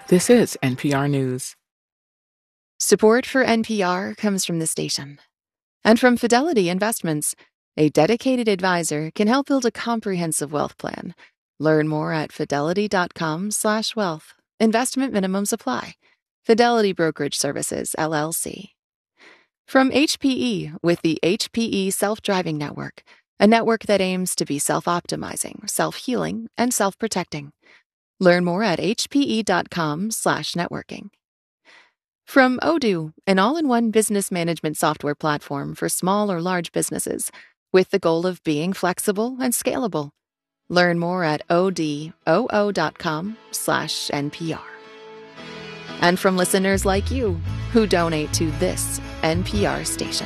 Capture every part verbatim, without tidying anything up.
This is N P R News. Support for N P R comes from the station and from Fidelity Investments. A dedicated advisor can help build a comprehensive wealth plan. Learn more at fidelity.com slash wealth. Investment minimums apply. Fidelity Brokerage Services, L L C. From H P E with the H P E Self-Driving Network, a network that aims to be self-optimizing, self-healing, and self-protecting. Learn more at hpe.com slash networking. From Odoo, an all-in-one business management software platform for small or large businesses, with the goal of being flexible and scalable. Learn more at odoo.com slash NPR. And from listeners like you who donate to this N P R station.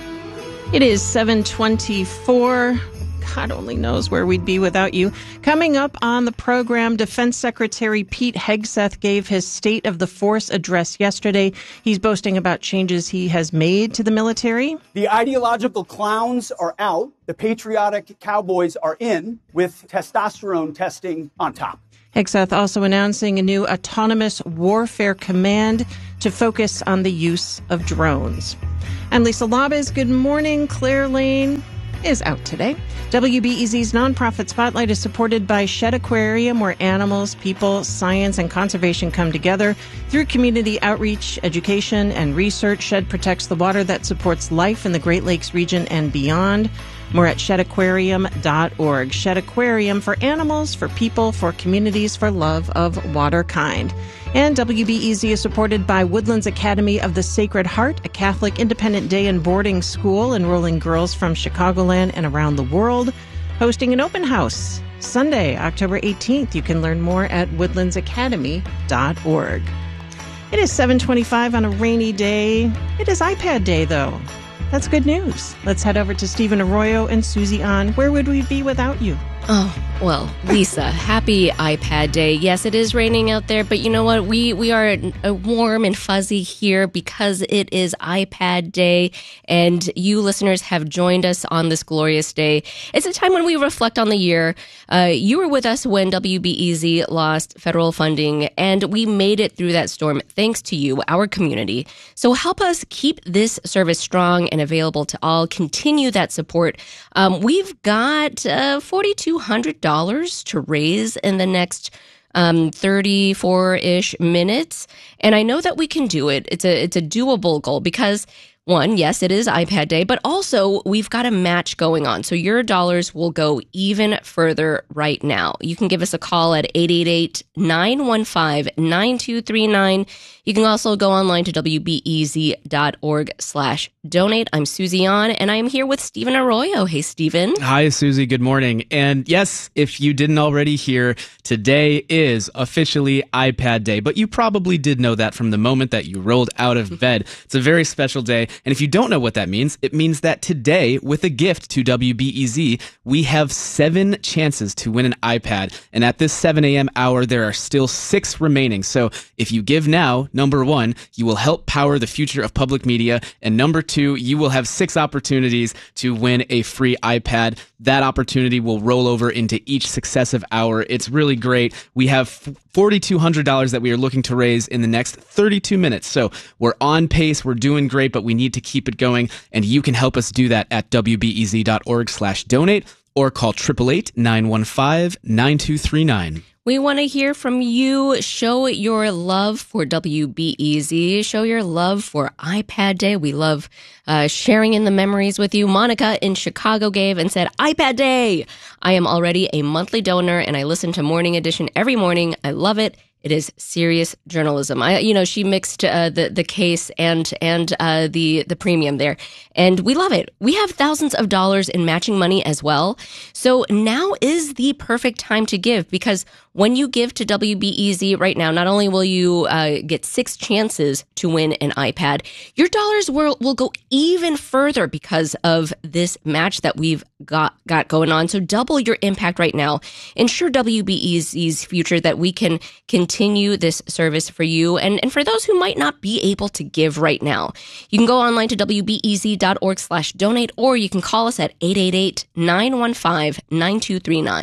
It is seven twenty-four. God only knows where we'd be without you. Coming up on the program, Defense Secretary Pete Hegseth gave his State of the Force address yesterday. He's boasting about changes he has made to the military. The ideological clowns are out. The patriotic cowboys are in, with testosterone testing on top. Hegseth also announcing a new autonomous warfare command to focus on the use of drones. I'm Lisa Labez. Good morning. Claire Lane is out today. W B E Z's nonprofit spotlight is supported by Shedd Aquarium, where animals, people, science, and conservation come together. Through community outreach, education, and research, Shedd protects the water that supports life in the Great Lakes region and beyond. More at shedd aquarium dot org. Shedd Aquarium, for animals, for people, for communities, for love of water kind. And W B E Z is supported by Woodlands Academy of the Sacred Heart, a Catholic independent day and boarding school enrolling girls from Chicagoland and around the world, hosting an open house Sunday, October eighteenth. You can learn more at woodlands academy dot org. It is seven twenty-five on a rainy day. It is iPad Day, though. That's good news. Let's head over to Stephen Arroyo and Susie An. Where would we be without you? Oh, well, Lisa, happy iPad Day. Yes, it is raining out there, but you know what? We we are warm and fuzzy here because it is iPad Day, and you listeners have joined us on this glorious day. It's a time when we reflect on the year. Uh, you were with us when W B E Z lost federal funding, and we made it through that storm thanks to you, our community. So help us keep this service strong and available to all. Continue that support. Um, we've got uh, four thousand two hundred dollars to raise in the next um, thirty-four-ish minutes. And I know that we can do it. It's a it's a doable goal because, one, yes, it is iPad Day, but also we've got a match going on. So your dollars will go even further right now. You can give us a call at eight eight eight, nine one five, nine two three nine. You can also go online to W B E Z dot org slash donate. I'm Susie An, and I'm here with Stephen Arroyo. Hey, Stephen. Hi, Susie. Good morning. And yes, if you didn't already hear, today is officially iPad Day, but you probably did know that from the moment that you rolled out of bed. It's a very special day. And if you don't know what that means, it means that today, with a gift to W B E Z, we have seven chances to win an iPad. And at this seven a.m. hour, there are still six remaining. So if you give now, number one, you will help power the future of public media. And number two, you will have six opportunities to win a free iPad. That opportunity will roll over into each successive hour. It's really great. We have four thousand two hundred dollars that we are looking to raise in the next thirty-two minutes. So we're on pace. We're doing great, but we need to keep it going. And you can help us do that at W B E Z dot org slash donate or call eight eight eight, nine one five, nine two three nine. We want to hear from you. Show your love for W B E Z. Show your love for iPad Day. We love uh, sharing in the memories with you. Monica in Chicago gave and said, iPad Day. I am already a monthly donor, and I listen to Morning Edition every morning. I love it. It is serious journalism. I, you know, she mixed uh, the the case and and uh, the the premium there, and we love it. We have thousands of dollars in matching money as well. So now is the perfect time to give, because when you give to W B E Z right now, not only will you uh, get six chances to win an iPad, your dollars will will go even further because of this match that we've got got going on. So double your impact right now. Ensure W B E Z's future, that we can continue this service for you. And, and for those who might not be able to give right now, you can go online to W B E Z dot org slash donate, or you can call us at eight eight eight, nine one five, nine two three nine.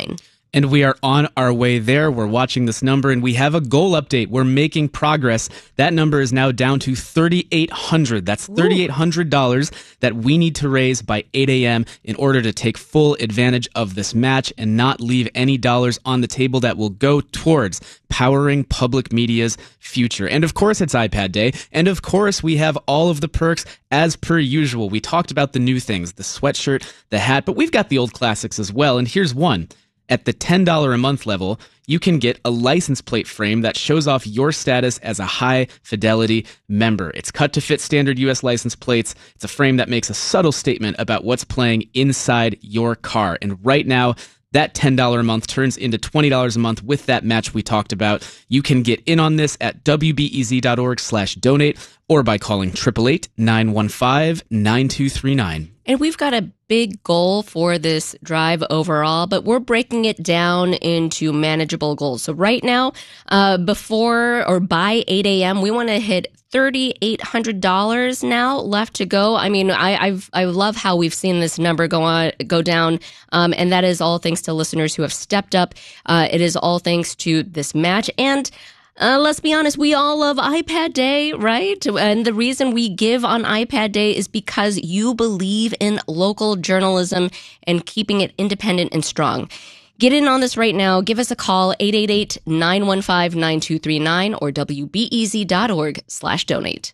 And we are on our way there. We're watching this number, and we have a goal update. We're making progress. That number is now down to three thousand eight hundred dollars. That's three thousand eight hundred dollars that we need to raise by eight a.m. in order to take full advantage of this match and not leave any dollars on the table that will go towards powering public media's future. And of course, it's iPad Day. And of course, we have all of the perks as per usual. We talked about the new things, the sweatshirt, the hat, but we've got the old classics as well. And here's one. At the ten dollars a month level, you can get a license plate frame that shows off your status as a high-fidelity member. It's cut to fit standard U S license plates. It's a frame that makes a subtle statement about what's playing inside your car. And right now, that ten dollars a month turns into twenty dollars a month with that match we talked about. You can get in on this at wbez.org slash donate or by calling eight eight eight, nine one five, nine two three nine. And we've got a big goal for this drive overall, but we're breaking it down into manageable goals. So right now, uh, before or by eight a.m., we want to hit three thousand eight hundred dollars now left to go. I mean, I I've, I love how we've seen this number go on, go down, um, and that is all thanks to listeners who have stepped up. Uh, it is all thanks to this match. And Uh, let's be honest, we all love iPad Day, right? And the reason we give on iPad Day is because you believe in local journalism and keeping it independent and strong. Get in on this right now. Give us a call, eight eight eight, nine one five, nine two three nine or wbez.org slash donate.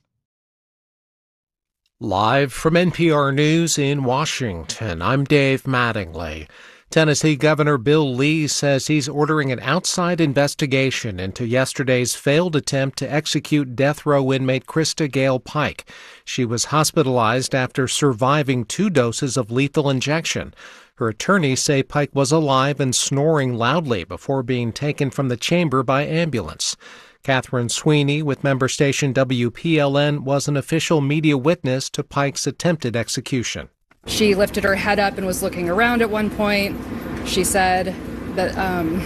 Live from N P R News in Washington, I'm Dave Mattingly. Tennessee Governor Bill Lee says he's ordering an outside investigation into yesterday's failed attempt to execute death row inmate Krista Gale Pike. She was hospitalized after surviving two doses of lethal injection. Her attorneys say Pike was alive and snoring loudly before being taken from the chamber by ambulance. Catherine Sweeney with member station W P L N was an official media witness to Pike's attempted execution. She lifted her head up and was looking around at one point. She said that um,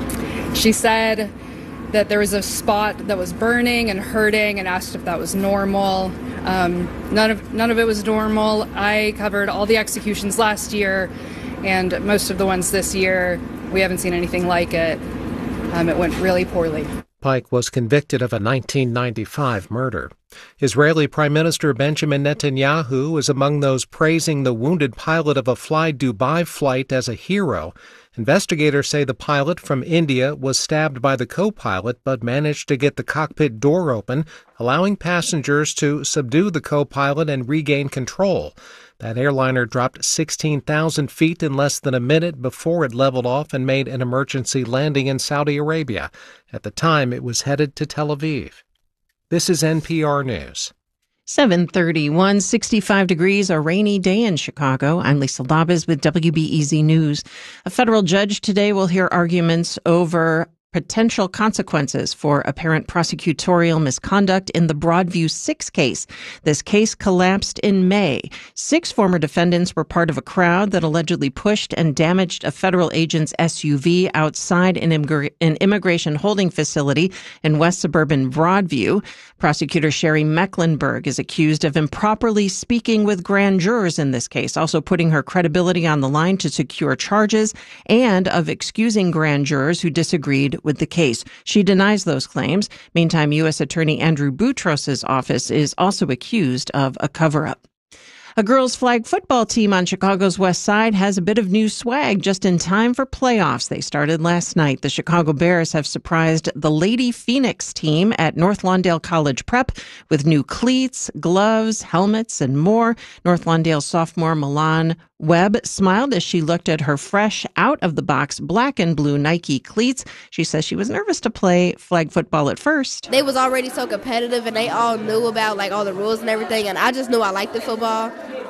she said that there was a spot that was burning and hurting, and asked if that was normal. Um, none of none of it was normal. I covered all the executions last year, and most of the ones this year. We haven't seen anything like it. Um, it went really poorly. Pike was convicted of a nineteen ninety-five murder. Israeli Prime Minister Benjamin Netanyahu is among those praising the wounded pilot of a Fly Dubai flight as a hero. Investigators say the pilot from India was stabbed by the co-pilot but managed to get the cockpit door open, allowing passengers to subdue the co-pilot and regain control. That airliner dropped sixteen thousand feet in less than a minute before it leveled off and made an emergency landing in Saudi Arabia. At the time, it was headed to Tel Aviv. This is N P R News. seven thirty-one, sixty-five degrees, a rainy day in Chicago. I'm Lisa Labez with W B E Z News. A federal judge today will hear arguments over potential consequences for apparent prosecutorial misconduct in the Broadview Six case. This case collapsed in May. Six former defendants were part of a crowd that allegedly pushed and damaged a federal agent's S U V outside an, immig- an immigration holding facility in west suburban Broadview. Prosecutor Sherry Mecklenburg is accused of improperly speaking with grand jurors in this case, also putting her credibility on the line to secure charges, and of excusing grand jurors who disagreed with the case. She denies those claims. Meantime, U S Attorney Andrew Boutros's office is also accused of a cover-up. A girls' flag football team on Chicago's west side has a bit of new swag just in time for playoffs. They started last night. The Chicago Bears have surprised the Lady Phoenix team at North Lawndale College Prep with new cleats, gloves, helmets, and more. North Lawndale sophomore Milan Webb smiled as she looked at her fresh, out-of-the-box black and blue Nike cleats. She says she was nervous to play flag football at first. They was already so competitive, and they all knew about like all the rules and everything, and I just knew I liked the football.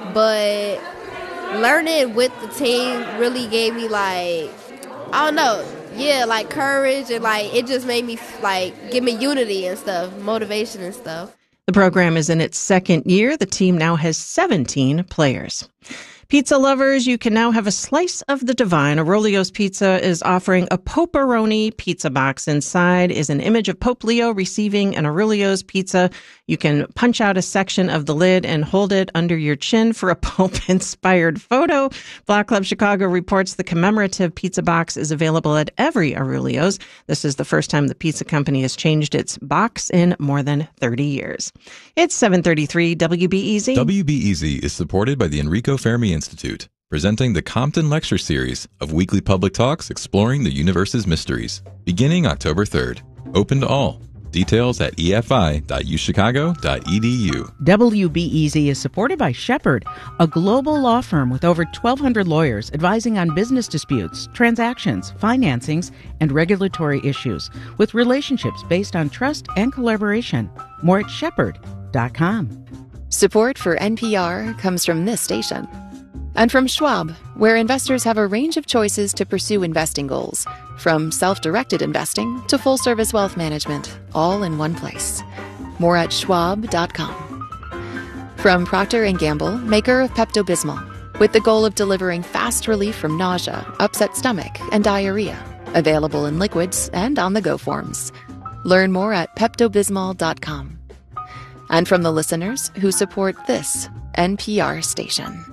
But learning with the team really gave me, like, I don't know, yeah, like courage, and like it just made me like give me unity and stuff, motivation and stuff. The program is in its second year. The team now has seventeen players. Pizza lovers, you can now have a slice of the divine. Aurelio's Pizza is offering a Poperoni pizza box. Inside is an image of Pope Leo receiving an Aurelio's Pizza. You can punch out a section of the lid and hold it under your chin for a Pope-inspired photo. Black Club Chicago reports the commemorative pizza box is available at every Aurelio's. This is the first time the pizza company has changed its box in more than thirty years. It's seven thirty-three W B E Z. W B E Z is supported by the Enrico Fermi Institute, presenting the Compton Lecture Series of weekly public talks exploring the universe's mysteries, beginning October third. Open to all. Details at e f i dot u chicago dot e d u. W B E Z is supported by Shepherd, a global law firm with over twelve hundred lawyers advising on business disputes, transactions, financings, and regulatory issues, with relationships based on trust and collaboration. More at shepherd dot com. Support for N P R comes from this station. And from Schwab, where investors have a range of choices to pursue investing goals, from self-directed investing to full-service wealth management, all in one place. More at schwab dot com. From Procter and Gamble, maker of Pepto-Bismol, with the goal of delivering fast relief from nausea, upset stomach, and diarrhea. Available in liquids and on-the-go forms. Learn more at pepto bismol dot com. And from the listeners who support this N P R station.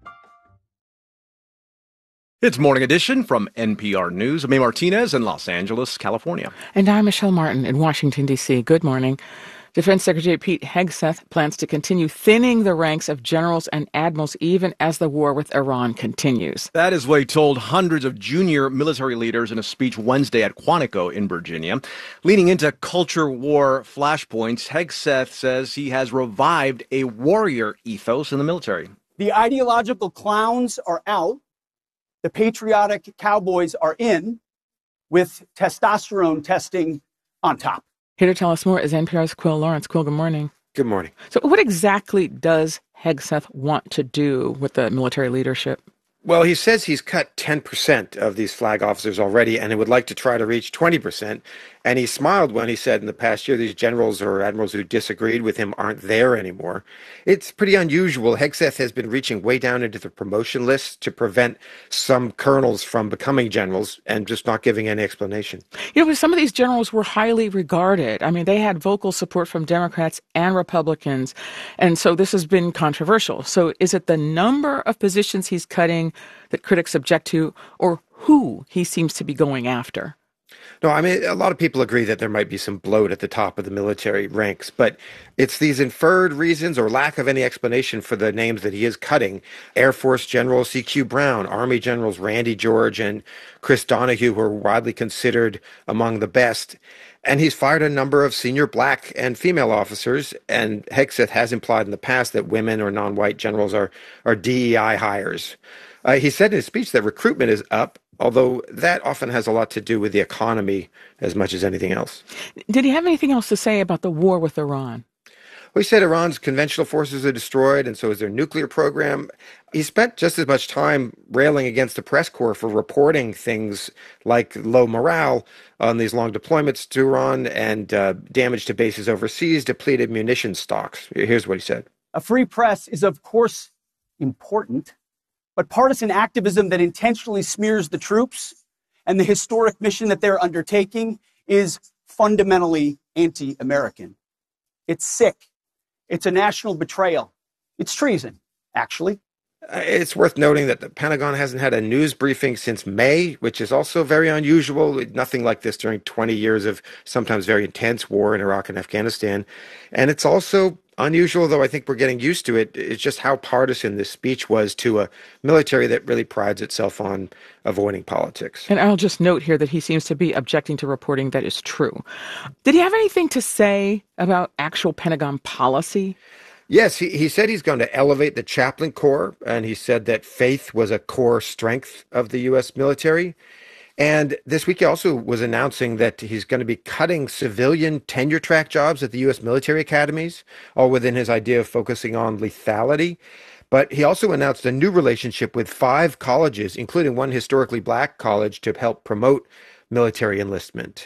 It's Morning Edition from N P R News. I'm May Martinez in Los Angeles, California. And I'm Michelle Martin in Washington, D C. Good morning. Defense Secretary Pete Hegseth plans to continue thinning the ranks of generals and admirals even as the war with Iran continues. That is what he told hundreds of junior military leaders in a speech Wednesday at Quantico in Virginia. Leading into culture war flashpoints, Hegseth says he has revived a warrior ethos in the military. The ideological clowns are out. The patriotic cowboys are in, with testosterone testing on top. Here to tell us more is N P R's Quill Lawrence. Quill, good morning. Good morning. So what exactly does Hegseth want to do with the military leadership? Well, he says he's cut ten percent of these flag officers already, and he would like to try to reach twenty percent. And he smiled when he said in the past year these generals or admirals who disagreed with him aren't there anymore. It's pretty unusual. Hegseth has been reaching way down into the promotion list to prevent some colonels from becoming generals and just not giving any explanation. You know, some of these generals were highly regarded. I mean, they had vocal support from Democrats and Republicans. And so this has been controversial. So is it the number of positions he's cutting that critics object to, or who he seems to be going after? No, I mean, a lot of people agree that there might be some bloat at the top of the military ranks, but it's these inferred reasons or lack of any explanation for the names that he is cutting. Air Force General C Q Brown, Army Generals Randy George and Chris Donahue, who are widely considered among the best. And he's fired a number of senior black and female officers, and Hegseth has implied in the past that women or non-white generals are, are D E I hires. Uh, he said in his speech that recruitment is up, although that often has a lot to do with the economy as much as anything else. Did he have anything else to say about the war with Iran? Well, he said Iran's conventional forces are destroyed, and so is their nuclear program. He spent just as much time railing against the press corps for reporting things like low morale on these long deployments to Iran and uh, damage to bases overseas, depleted munition stocks. Here's what he said. A free press is, of course, important, but partisan activism that intentionally smears the troops and the historic mission that they're undertaking is fundamentally anti-American. It's sick. It's a national betrayal. It's treason, actually. It's worth noting that the Pentagon hasn't had a news briefing since May, which is also very unusual. Nothing like this during twenty years of sometimes very intense war in Iraq and Afghanistan. And it's also unusual, though I think we're getting used to it. It's just how partisan this speech was to a military that really prides itself on avoiding politics. And I'll just note here that he seems to be objecting to reporting that is true. Did he have anything to say about actual Pentagon policy? Yes, he, he said he's going to elevate the chaplain corps, and he said that faith was a core strength of the U S military. And this week he also was announcing that he's going to be cutting civilian tenure track jobs at the U S military academies, all within his idea of focusing on lethality. But he also announced a new relationship with five colleges, including one historically black college, to help promote military enlistment.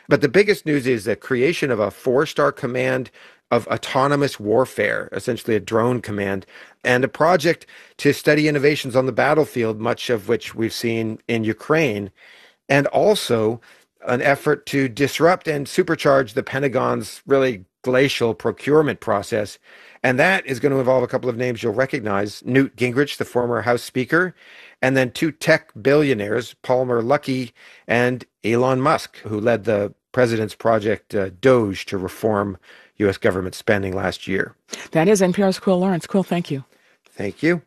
But the biggest news is the creation of a four-star command of autonomous warfare, essentially a drone command, and a project to study innovations on the battlefield, much of which we've seen in Ukraine, and also an effort to disrupt and supercharge the Pentagon's really glacial procurement process. And that is going to involve a couple of names you'll recognize: Newt Gingrich, the former House Speaker, and then two tech billionaires, Palmer Luckey and Elon Musk, who led the president's project uh, Doge to reform U S government spending last year. That is N P R's Quill Lawrence. Quill, thank you. Thank you.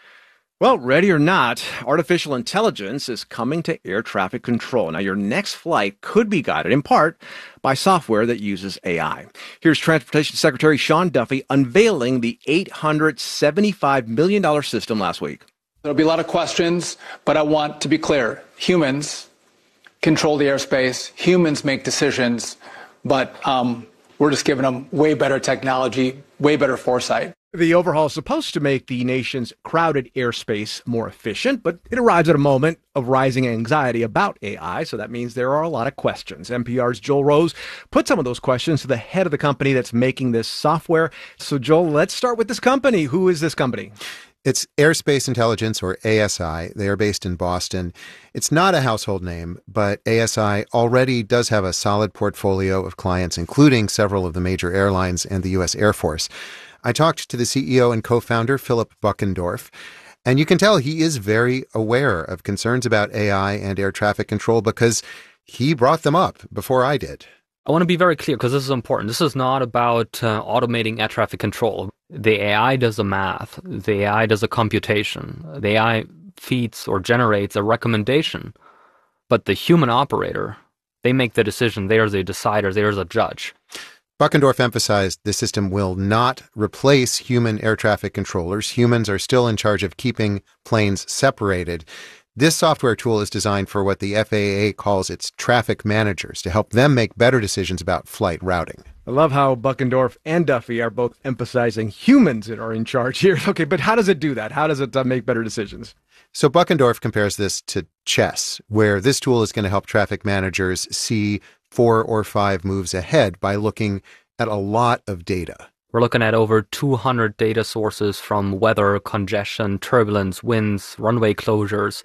Well, ready or not, artificial intelligence is coming to air traffic control. Now, your next flight could be guided in part by software that uses A I. Here's Transportation Secretary Sean Duffy unveiling the eight hundred seventy-five million dollars system last week. There'll be a lot of questions, but I want to be clear. Humans control the airspace. Humans make decisions, but um, we're just giving them way better technology, way better foresight. The overhaul is supposed to make the nation's crowded airspace more efficient, but it arrives at a moment of rising anxiety about A I, so that means there are a lot of questions. N P R's Joel Rose put some of those questions to the head of the company that's making this software. So, Joel, let's start with this company. Who is this company? It's Airspace Intelligence, or A S I. They are based in Boston. It's not a household name, but A S I already does have a solid portfolio of clients, including several of the major airlines and the U S Air Force. I talked to the C E O and co-founder, Philip Buckendorf, and you can tell he is very aware of concerns about A I and air traffic control because he brought them up before I did. I want to be very clear because this is important. This is not about uh, automating air traffic control. The A I does the math. The A I does the computation. The A I feeds or generates a recommendation. But the human operator, they make the decision. They are the decider. They are the judge. Buckendorf emphasized the system will not replace human air traffic controllers. Humans are still in charge of keeping planes separated. This software tool is designed for what the F A A calls its traffic managers, to help them make better decisions about flight routing. I love how Buckendorf and Duffy are both emphasizing humans that are in charge here. Okay, but how does it do that? How does it uh, make better decisions? So Buckendorf compares this to chess, where this tool is going to help traffic managers see four or five moves ahead by looking at a lot of data. We're looking at over two hundred data sources from weather, congestion, turbulence, winds, runway closures,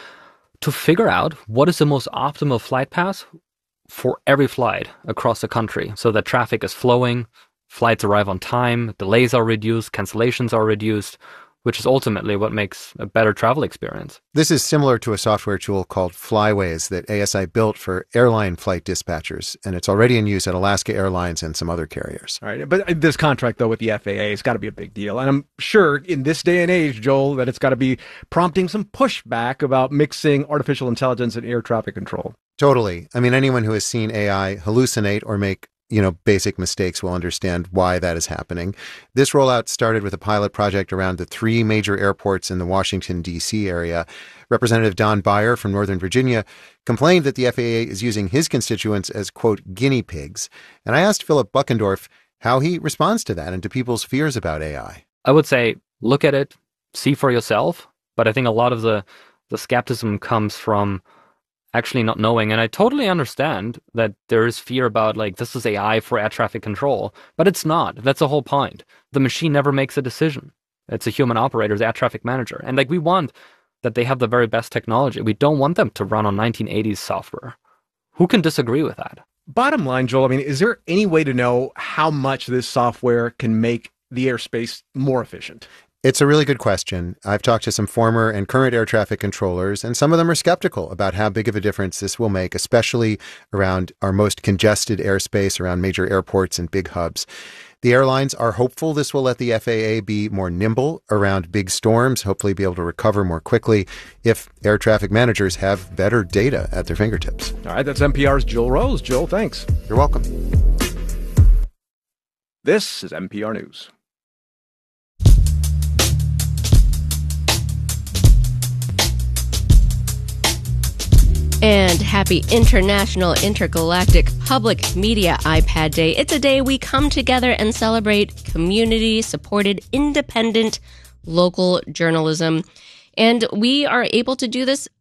to figure out what is the most optimal flight path for every flight across the country so that traffic is flowing, flights arrive on time, delays are reduced, cancellations are reduced, which is ultimately what makes a better travel experience. This is similar to a software tool called Flyways that A S I built for airline flight dispatchers, and it's already in use at Alaska Airlines and some other carriers. All right, but this contract, though, with the F A A, it's got to be a big deal. And I'm sure in this day and age, Joel, that it's got to be prompting some pushback about mixing artificial intelligence and air traffic control. Totally. I mean, anyone who has seen A I hallucinate or make you know, basic mistakes will understand why that is happening. This rollout started with a pilot project around the three major airports in the Washington, D C area. Representative Don Beyer from Northern Virginia complained that the F A A is using his constituents as, quote, guinea pigs. And I asked Philip Buckendorf how he responds to that and to people's fears about A I. I would say, look at it, see for yourself. But I think a lot of the, the skepticism comes from actually not knowing. And I totally understand that there is fear about, like, this is A I for air traffic control, but it's not. That's the whole point. The machine never makes a decision. It's a human operator, the air traffic manager. And like, we want that they have the very best technology. We don't want them to run on nineteen eighties software. Who can disagree with that? Bottom line, Joel, I mean, is there any way to know how much this software can make the airspace more efficient? It's a really good question. I've talked to some former and current air traffic controllers, and some of them are skeptical about how big of a difference this will make, especially around our most congested airspace, around major airports and big hubs. The airlines are hopeful this will let the F A A be more nimble around big storms, hopefully be able to recover more quickly if air traffic managers have better data at their fingertips. All right, that's N P R's Joel Rose. Joel, thanks. You're welcome. This is N P R News. And happy International Intergalactic Public Media iPad Day. It's a day we come together and celebrate community-supported, independent, local journalism. And we are able to do this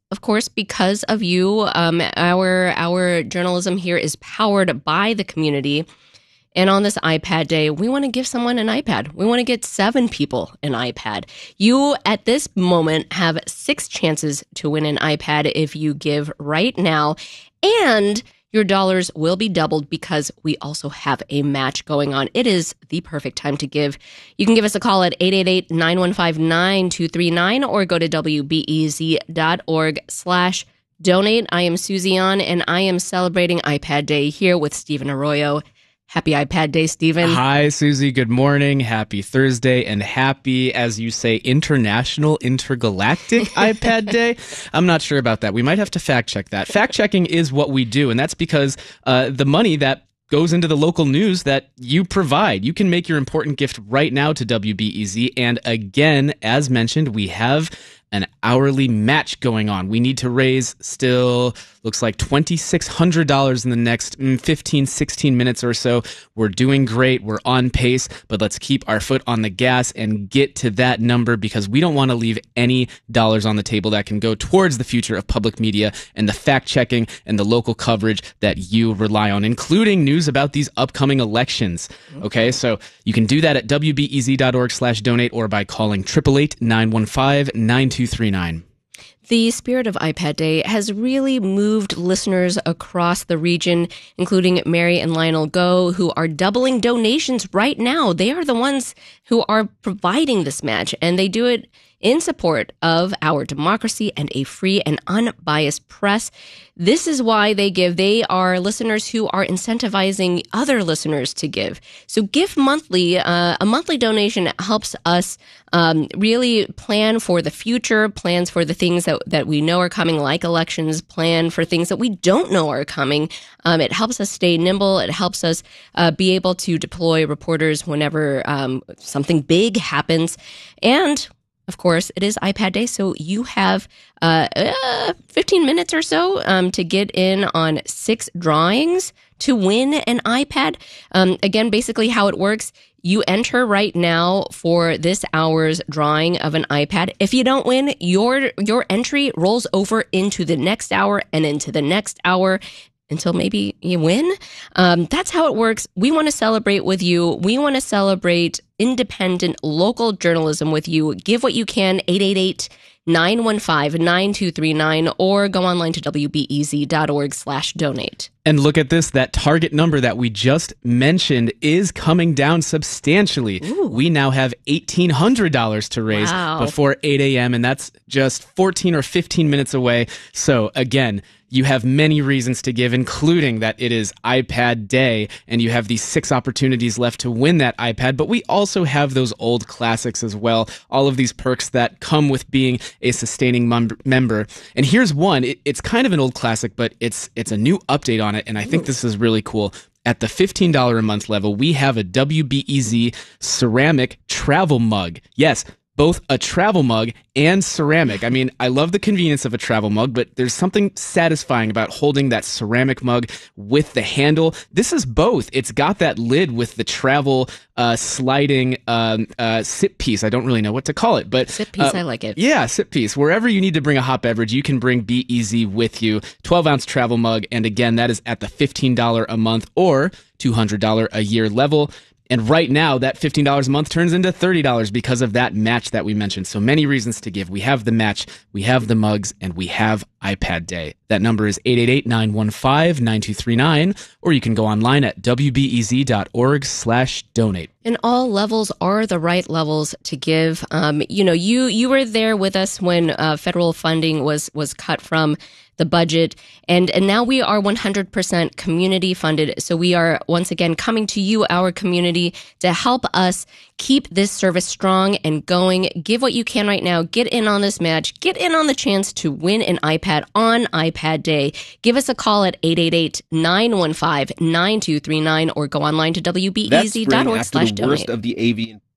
of course, because of you. Um, our our journalism here is powered by the community. And on this iPad day, we want to give someone an iPad. We want to get seven people an iPad. You, at this moment, have six chances to win an iPad if you give right now. And your dollars will be doubled because we also have a match going on. It is the perfect time to give. You can give us a call at eight eight eight, nine one five, nine two three nine or go to W B E Z dot org slash donate. I am Susie An, and I am celebrating iPad Day here with Stephen Arroyo. Happy iPad Day, Stephen. Hi, Susie. Good morning. Happy Thursday, and happy, as you say, International Intergalactic iPad Day. I'm not sure about that. We might have to fact check that. Fact checking is what we do, and that's because uh, the money that goes into the local news that you provide. You can make your important gift right now to W B E Z. And again, as mentioned, we have an hourly match going on. We need to raise still, looks like two thousand six hundred dollars in the next fifteen, sixteen minutes or so. We're doing great. We're on pace, but let's keep our foot on the gas and get to that number because we don't want to leave any dollars on the table that can go towards the future of public media and the fact checking and the local coverage that you rely on, including news about these upcoming elections. Okay, so you can do that at W B E Z dot org slash donate or by calling eight eight eight, nine one five, nine two three nine. The spirit of iPad Day has really moved listeners across the region, including Mary and Lionel Go, who are doubling donations right now. They are the ones who are providing this match, and they do it in support of our democracy and a free and unbiased press. This is why they give. They are listeners who are incentivizing other listeners to give. So give monthly. Uh, a monthly donation helps us um, really plan for the future, plans for the things that, that we know are coming, like elections, plan for things that we don't know are coming. Um, it helps us stay nimble. It helps us uh, be able to deploy reporters whenever um, something big happens. And of course, it is iPad Day, so you have uh, uh, fifteen minutes or so um, to get in on six drawings to win an iPad. Um, again, basically how it works, you enter right now for this hour's drawing of an iPad. If you don't win, your your entry rolls over into the next hour and into the next hour until maybe you win. Um, that's how it works. We want to celebrate with you. We want to celebrate independent local journalism with you. Give what you can, eight eight eight, nine one five, nine two three nine, or go online to W B E Z dot org slash donate. And look at this, that target number that we just mentioned is coming down substantially. Ooh. We now have eighteen hundred dollars to raise wow. before eight a.m., and that's just fourteen or fifteen minutes away. So again, you have many reasons to give, including that it is iPad Day, and you have these six opportunities left to win that iPad. But we also have those old classics as well, all of these perks that come with being a sustaining mem- member. And here's one. It, it's kind of an old classic, but it's it's a new update on it, and I think this is really cool. At the fifteen dollars a month level, we have a W B E Z ceramic travel mug. Yes, both a travel mug and ceramic. I mean, I love the convenience of a travel mug, but there's something satisfying about holding that ceramic mug with the handle. This is both. It's got that lid with the travel uh, sliding um, uh, sip piece. I don't really know what to call it, but sip piece, uh, I like it. Yeah, sip piece. Wherever you need to bring a hot beverage, you can bring B E Z with you. twelve ounce travel mug, and again, that is at the fifteen dollars a month or two hundred dollars a year level. And right now, that fifteen dollars a month turns into thirty dollars because of that match that we mentioned. So many reasons to give. We have the match, we have the mugs, and we have iPad Day. That number is eight eight eight, nine one five, nine two three nine, or you can go online at W B E Z dot org slash donate. And all levels are the right levels to give. Um, you know, you you were there with us when uh, federal funding was was cut from the budget, and and now we are one hundred percent community funded. So we are once again coming to you, our community, to help us keep this service strong and going. Give what you can right now. Get in on this match. Get in on the chance to win an iPad on iPad Day. Give us a call at eight eight eight, nine one five, nine two three nine or go online to W B E Z dot org slash donate. Worst of the avian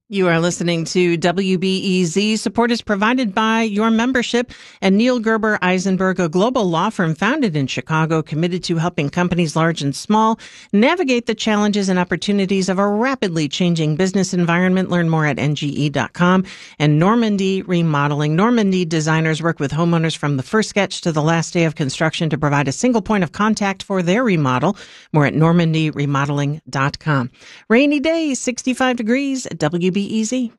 You are listening to W B E Z. Support is provided by your membership and Neil Gerber Eisenberg, a global law firm founded in Chicago, committed to helping companies large and small navigate the challenges and opportunities of a rapidly changing business environment. Learn more at N G E dot com. And Normandy Remodeling. Normandy designers work with homeowners from the first sketch to the last day of construction to provide a single point of contact for their remodel. More at Normandy Remodeling dot com. Rainy day, sixty-five degrees at W B E Z. Easy.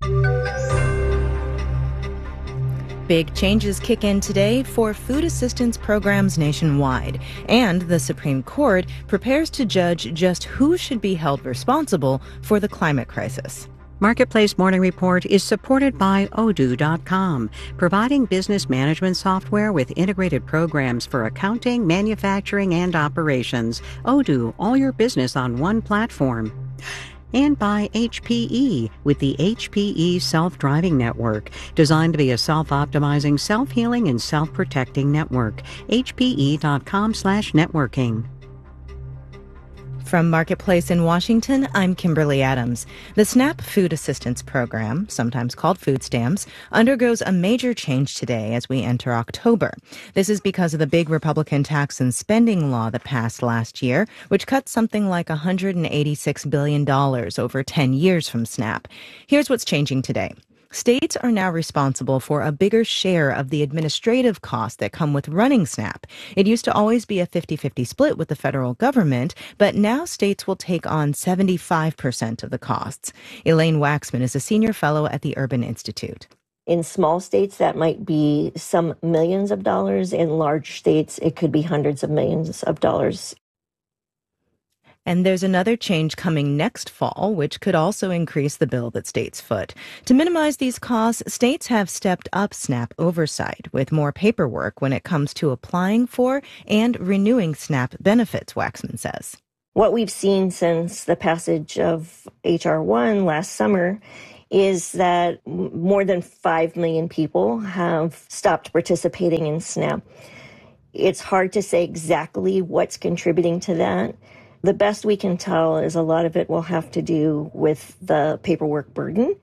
Big changes kick in today for food assistance programs nationwide, and the Supreme Court prepares to judge just who should be held responsible for the climate crisis. Marketplace Morning Report is supported by Odoo dot com, providing business management software with integrated programs for accounting, manufacturing, and operations. Odoo, all your business on one platform. And by H P E with the H P E Self-Driving Network, designed to be a self-optimizing, self-healing, and self-protecting network. H P E dot com slash networking. From Marketplace in Washington, I'm Kimberly Adams. The SNAP Food Assistance Program, sometimes called food stamps, undergoes a major change today as we enter October. This is because of the big Republican tax and spending law that passed last year, which cut something like one hundred eighty-six billion dollars over ten years from SNAP. Here's what's changing today. States are now responsible for a bigger share of the administrative costs that come with running SNAP. It used to always be a fifty-fifty split with the federal government, but now states will take on seventy-five percent of the costs. Elaine Waxman is a senior fellow at the Urban Institute. In small states, that might be some millions of dollars. In large states, it could be hundreds of millions of dollars. And there's another change coming next fall, which could also increase the bill that states foot. To minimize these costs, states have stepped up SNAP oversight with more paperwork when it comes to applying for and renewing SNAP benefits, Waxman says. What we've seen since the passage of H R one last summer is that more than five million people have stopped participating in SNAP. It's hard to say exactly what's contributing to that. The best we can tell is a lot of it will have to do with the paperwork burden.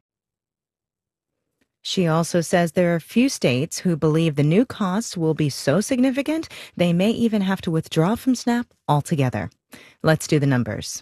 She also says there are few states who believe the new costs will be so significant they may even have to withdraw from SNAP altogether. Let's do the numbers.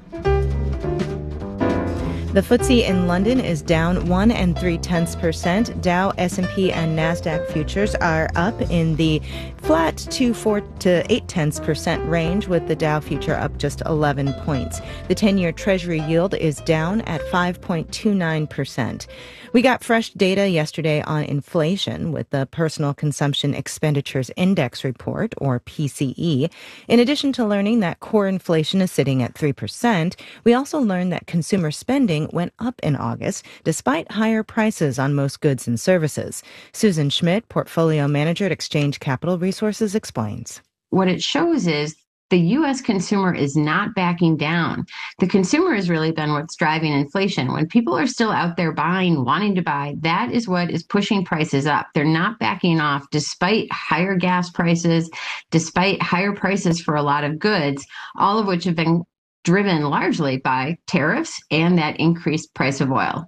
The F T S E in London is down one and three tenths percent. Dow, S and P, and Nasdaq futures are up in the flat to four to eight tenths percent range, with the Dow future up just eleven points. The ten-year Treasury yield is down at five point two nine percent. We got fresh data yesterday on inflation with the Personal Consumption Expenditures Index report, or P C E. In addition to learning that core inflation is sitting at three percent, we also learned that consumer spending went up in August despite higher prices on most goods and services. Susan Schmidt, portfolio manager at Exchange Capital Resources, explains. What it shows is the U S consumer is not backing down. The consumer has really been what's driving inflation. When people are still out there buying, wanting to buy, that is what is pushing prices up. They're not backing off despite higher gas prices, despite higher prices for a lot of goods, all of which have been driven largely by tariffs and that increased price of oil.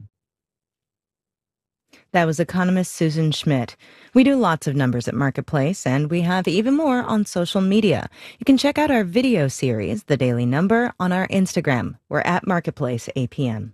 That was economist Susan Schmidt. We do lots of numbers at Marketplace, and we have even more on social media. You can check out our video series, The Daily Number, on our Instagram. We're at Marketplace A P M.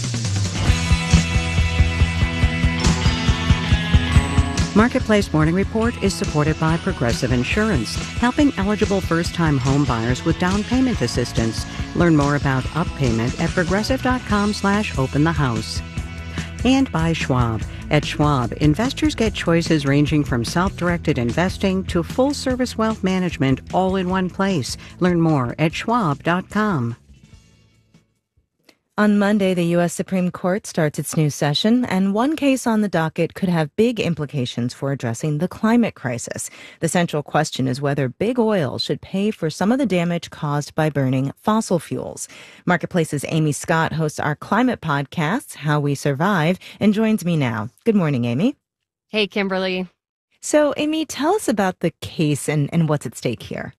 Marketplace Morning Report is supported by Progressive Insurance, helping eligible first-time home buyers with down payment assistance. Learn more about Up Payment at progressive dot com slash open the house. And by Schwab. At Schwab, investors get choices ranging from self-directed investing to full-service wealth management all in one place. Learn more at schwab dot com. On Monday, the U S Supreme Court starts its new session, and one case on the docket could have big implications for addressing the climate crisis. The central question is whether big oil should pay for some of the damage caused by burning fossil fuels. Marketplace's Amy Scott hosts our climate podcast, How We Survive, and joins me now. Good morning, Amy. Hey, Kimberly. So, Amy, tell us about the case and, and what's at stake here.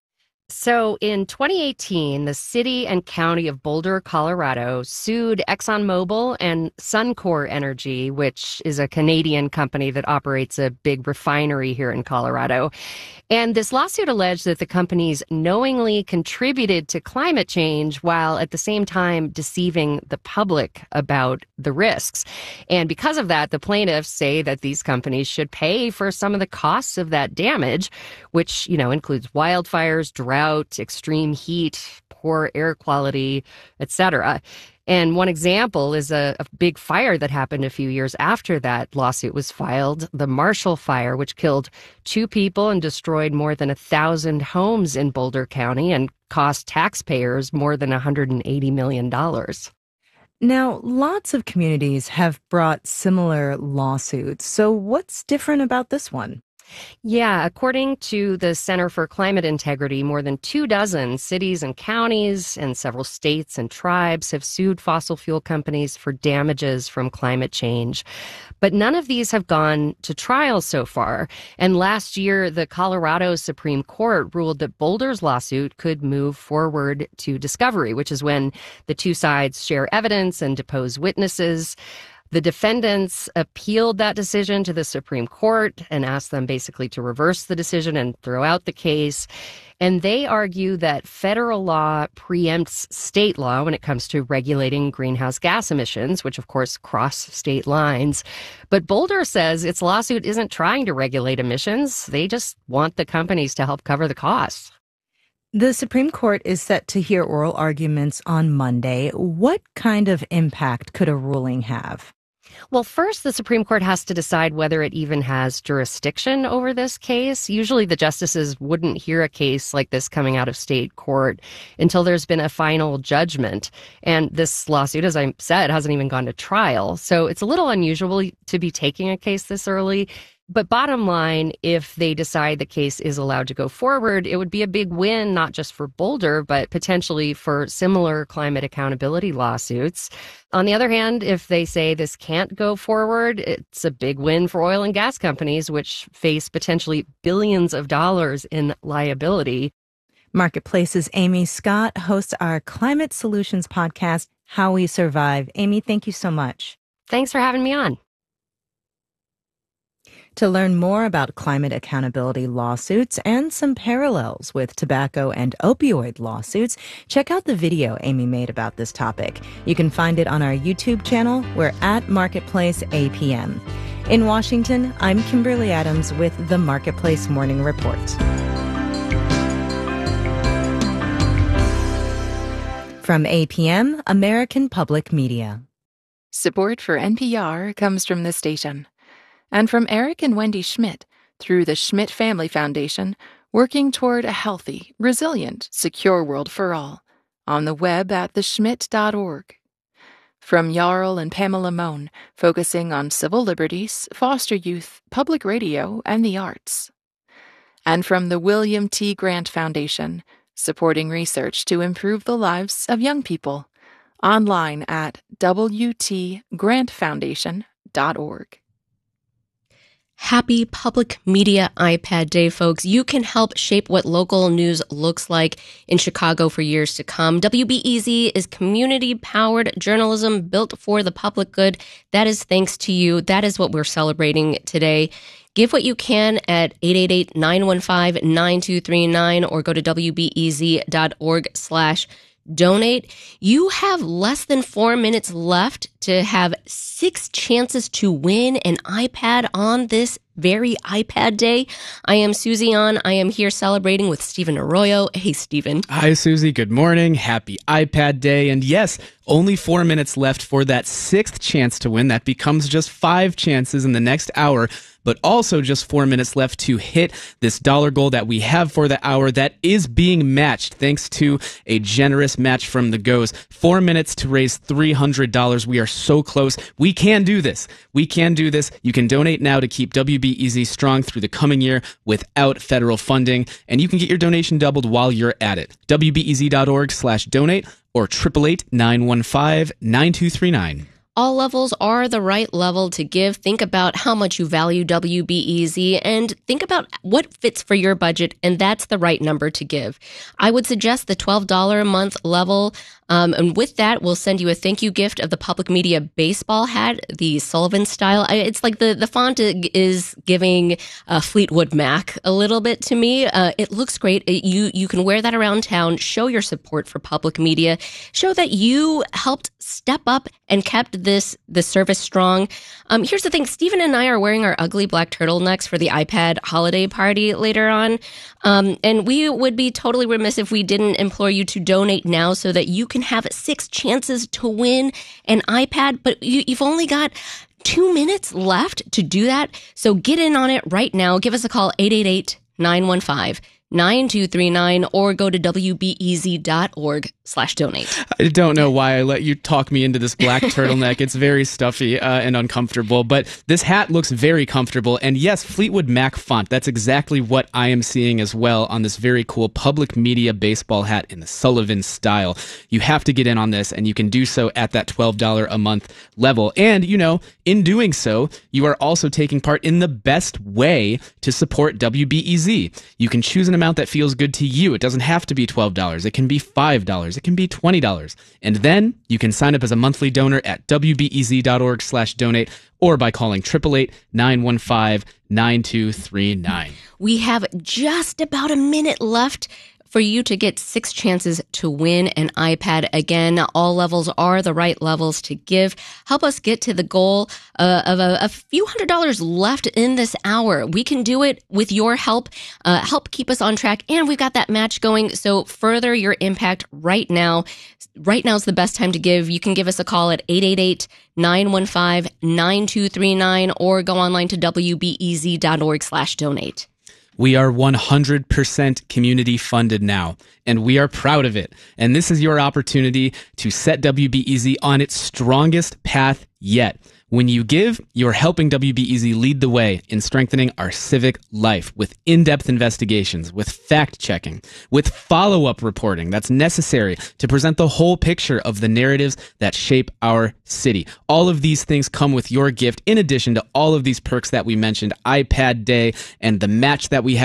So in twenty eighteen, the city and county of Boulder, Colorado, sued ExxonMobil and Suncor Energy, which is a Canadian company that operates a big refinery here in Colorado. And this lawsuit alleged that the companies knowingly contributed to climate change while at the same time deceiving the public about the risks. And because of that, the plaintiffs say that these companies should pay for some of the costs of that damage, which, you know, includes wildfires, drought, extreme heat, poor air quality, et cetera. And one example is a, a big fire that happened a few years after that lawsuit was filed, the Marshall Fire, which killed two people and destroyed more than a thousand homes in Boulder County and cost taxpayers more than one hundred eighty million dollars. Now, lots of communities have brought similar lawsuits. So what's different about this one? Yeah, according to the Center for Climate Integrity, more than two dozen cities and counties and several states and tribes have sued fossil fuel companies for damages from climate change. But none of these have gone to trial so far. And last year, the Colorado Supreme Court ruled that Boulder's lawsuit could move forward to discovery, which is when the two sides share evidence and depose witnesses. The defendants appealed that decision to the Supreme Court and asked them basically to reverse the decision and throw out the case. And they argue that federal law preempts state law when it comes to regulating greenhouse gas emissions, which of course cross state lines. But Boulder says its lawsuit isn't trying to regulate emissions. They just want the companies to help cover the costs. The Supreme Court is set to hear oral arguments on Monday. What kind of impact could a ruling have? Well, first, the Supreme Court has to decide whether it even has jurisdiction over this case. Usually the justices wouldn't hear a case like this coming out of state court until there's been a final judgment. And this lawsuit, as I said, hasn't even gone to trial. So it's a little unusual to be taking a case this early. But bottom line, if they decide the case is allowed to go forward, it would be a big win, not just for Boulder, but potentially for similar climate accountability lawsuits. On the other hand, if they say this can't go forward, it's a big win for oil and gas companies, which face potentially billions of dollars in liability. Marketplace's Amy Scott hosts our Climate Solutions podcast, How We Survive. Amy, thank you so much. Thanks for having me on. To learn more about climate accountability lawsuits and some parallels with tobacco and opioid lawsuits, check out the video Amy made about this topic. You can find it on our YouTube channel. We're at Marketplace A P M. In Washington, I'm Kimberly Adams with the Marketplace Morning Report. From A P M, American Public Media. Support for N P R comes from this station. And from Eric and Wendy Schmidt through the Schmidt Family Foundation, working toward a healthy, resilient, secure world for all, on the web at the schmidt dot org. From Jarl and Pamela Mohn, focusing on civil liberties, foster youth, public radio, and the arts. And from the William T. Grant Foundation, supporting research to improve the lives of young people, online at w t grant foundation dot org. Happy Public Media iPad Day, folks. You can help shape what local news looks like in Chicago for years to come. W B E Z is community-powered journalism built for the public good. That is thanks to you. That is what we're celebrating today. Give what you can at eight eight eight, nine one five, nine two three nine or go to w b e z dot org slash donate. You have less than four minutes left to have six chances to win an iPad on this very iPad Day. I am Susie An. I am here celebrating with Stephen Arroyo. Hey, Stephen. Hi, Susie. Good morning. Happy iPad Day. And yes, only four minutes left for that sixth chance to win. That becomes just five chances in the next hour, but also just four minutes left to hit this dollar goal that we have for the hour that is being matched thanks to a generous match from the Goes. Four minutes to raise three hundred dollars. We are so close. We can do this. We can do this. You can donate now to keep W B E Z strong through the coming year without federal funding, and you can get your donation doubled while you're at it. w b e z dot org slash donate or eight eight eight, nine one five, nine two three nine. all levels are the right level to give. Think about how much you value W B E Z and think about what fits for your budget, and that's the right number to give. I would suggest the twelve dollars a month level. Um, and with that, we'll send you a thank you gift of the Public Media baseball hat, the Sullivan style. I, it's like the, the font is giving uh, Fleetwood Mac a little bit to me. Uh, it looks great. It, you, you can wear that around town, show your support for public media, show that you helped step up and kept this, this service strong. Um, here's the thing. Stephen and I are wearing our ugly black turtlenecks for the iPad holiday party later on. Um, and we would be totally remiss if we didn't implore you to donate now so that you can have six chances to win an iPad. But you, you've only got two minutes left to do that. So get in on it right now. Give us a call, eight eight eight, nine one five, nine two three nine, or go to W B E Z dot org slash donate. I don't know why I let you talk me into this black turtleneck. It's very stuffy uh, and uncomfortable, but this hat looks very comfortable. And yes, Fleetwood Mac font. That's exactly what I am seeing as well on this very cool Public Media baseball hat in the Sullivan style. You have to get in on this, and you can do so at that twelve dollars a month level. And, you know, in doing so, you are also taking part in the best way to support W B E Z. You can choose an amount that feels good to you. It doesn't have to be twelve dollars. It can be five dollars. It can be twenty dollars. And then you can sign up as a monthly donor at W B E Z dot org slash donate or by calling eight eight eight, nine one five, nine two three nine. We have just about a minute left for you to get six chances to win an iPad. Again, all levels are the right levels to give. Help us get to the goal uh, of a, a few hundred dollars left in this hour. We can do it with your help. Uh, help keep us on track. And we've got that match going. So further your impact right now. Right now is the best time to give. You can give us a call at eight eight eight, nine one five, nine two three nine or go online to W B E Z dot org slash donate. We are one hundred percent community funded now, and we are proud of it. And this is your opportunity to set W B E Z on its strongest path yet. When you give, you're helping W B E Z lead the way in strengthening our civic life with in-depth investigations, with fact-checking, with follow-up reporting that's necessary to present the whole picture of the narratives that shape our city. All of these things come with your gift, in addition to all of these perks that we mentioned, iPad Day and the match that we have